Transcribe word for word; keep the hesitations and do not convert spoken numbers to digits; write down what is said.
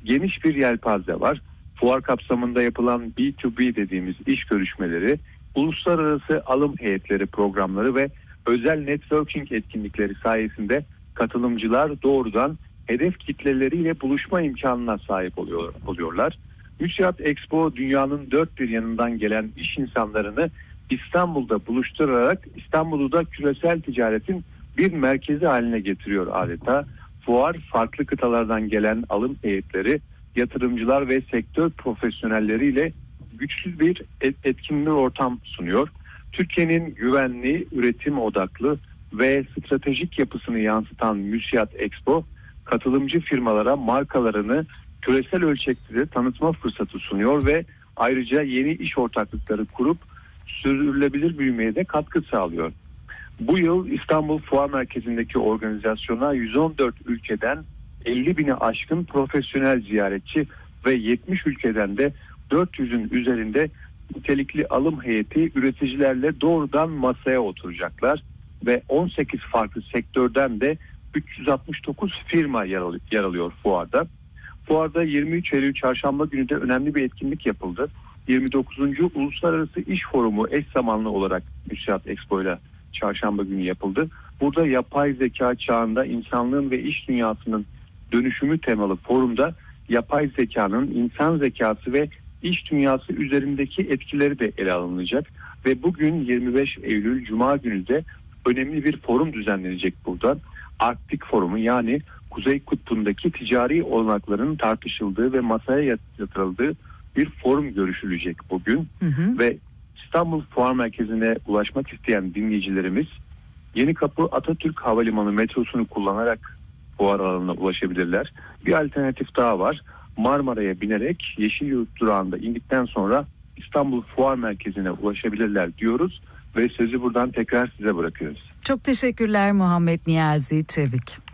geniş bir yelpaze var. Fuar kapsamında yapılan B iki B dediğimiz iş görüşmeleri, uluslararası alım heyetleri programları ve özel networking etkinlikleri sayesinde katılımcılar doğrudan hedef kitleleriyle buluşma imkanına sahip oluyor, oluyorlar. Müsiat Expo dünyanın dört bir yanından gelen iş insanlarını İstanbul'da buluşturarak İstanbul'u da küresel ticaretin bir merkezi haline getiriyor adeta. Fuar farklı kıtalardan gelen alım heyetleri, yatırımcılar ve sektör profesyonelleriyle güçlü bir etkinlik ortam sunuyor. Türkiye'nin güvenli, üretim odaklı ve stratejik yapısını yansıtan Müsiat Expo, katılımcı firmalara markalarını küresel ölçekte tanıtma fırsatı sunuyor ve ayrıca yeni iş ortaklıkları kurup sürdürülebilir büyümeye de katkı sağlıyor. Bu yıl İstanbul Fuar Merkezi'ndeki organizasyona yüz on dört ülkeden elli bini aşkın profesyonel ziyaretçi ve yetmiş ülkeden de dört yüzün üzerinde nitelikli alım heyeti üreticilerle doğrudan masaya oturacaklar ve on sekiz farklı sektörden de üç yüz altmış dokuz firma yer alıyor fuarda. Fuarda yirmi üç Eylül Çarşamba günü de önemli bir etkinlik yapıldı. yirmi dokuzuncu Uluslararası İş Forumu eş zamanlı olarak Müsiat Expo ile Çarşamba günü yapıldı. Burada yapay zeka çağında insanlığın ve iş dünyasının dönüşümü temalı forumda yapay zekanın insan zekası ve iş dünyası üzerindeki etkileri de ele alınacak. Ve bugün yirmi beş Eylül Cuma günü de önemli bir forum düzenlenecek burada. Arktik Forumu, yani Kuzey Kutbu'ndaki ticari olanakların tartışıldığı ve masaya yatırıldığı bir forum görüşülecek bugün. Hı hı. Ve İstanbul Fuar Merkezi'ne ulaşmak isteyen dinleyicilerimiz Yenikapı Atatürk Havalimanı metrosunu kullanarak fuar alanına ulaşabilirler. Bir alternatif daha var. Marmara'ya binerek Yeşilyurt durağında indikten sonra İstanbul Fuar Merkezi'ne ulaşabilirler diyoruz ve sözü buradan tekrar size bırakıyoruz. Çok teşekkürler Muhammed Niyazi Çevik.